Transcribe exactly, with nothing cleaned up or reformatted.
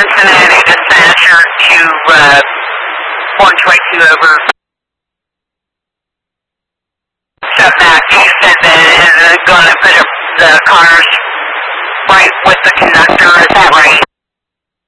Cincinnati to Sanasher to uh, one twenty-two over. So Matt, you said that it is going to put up the cars right with the conductor, is that right?